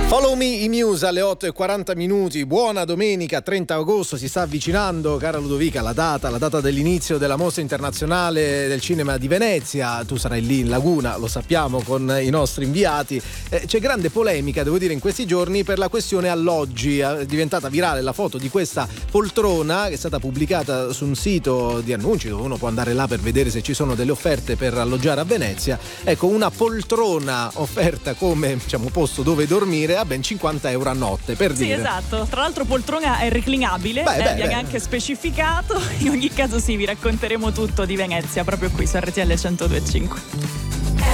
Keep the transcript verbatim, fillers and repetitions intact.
Follow me i Muse alle otto e quaranta minuti. Buona domenica trenta agosto, si sta avvicinando, cara Ludovica, la data, la data dell'inizio della Mostra Internazionale del Cinema di Venezia. Tu sarai lì in Laguna, lo sappiamo, con i nostri inviati. Eh, c'è grande polemica, devo dire, in questi giorni per la questione alloggi. È diventata virale la foto di questa poltrona che è stata pubblicata su un sito di annunci dove uno può andare là per vedere se ci sono delle offerte per alloggiare a Venezia. Ecco, una poltrona offerta come, diciamo, posto dove dormire a ben cinquanta euro a notte, per sì, dire. Sì, esatto. Tra l'altro poltrona è reclinabile, beh, eh, beh, viene beh. anche specificato. In ogni caso sì, vi racconteremo tutto di Venezia proprio qui su R T L centodue e cinque.